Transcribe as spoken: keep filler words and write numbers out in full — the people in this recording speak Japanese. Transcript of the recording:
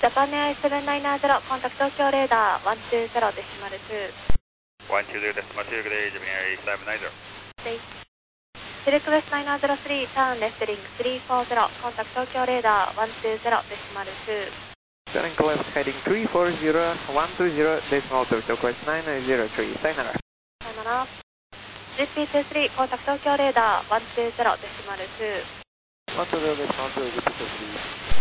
ジャパンエアセブンナインゼロ、コンタクト東京レーダー、ワンツーゼロデシマルツー。 ワンツーゼロデシマルツー、グレー、ジャパンエアセブンナインゼロ。 セレクウェスナインゼロスリー、ターンレフトリングスリーフォーゼロ、コンタクト東京レーダー、ワンツーゼロデシマルツー。 Turning left heading three four zero, one two zero, decimal to Southwest nine zero three, さよなら。 さよなら。ジーピーツースリー、コンタクト東京レーダー、ワンツーゼロデシマルツー。 ワンツーゼロデシマルツー、ジーピーツースリー。